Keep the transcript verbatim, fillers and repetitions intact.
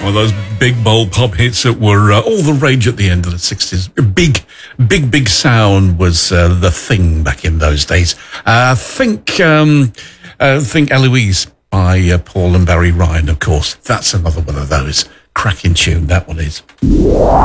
One of those big, bold pop hits that were uh, all the rage at the end of the sixties. Big, big, big sound was uh, the thing back in those days. Uh, think, um, uh, think Eloise by uh, Paul and Barry Ryan, of course. That's another one of those. Cracking tune, that one is.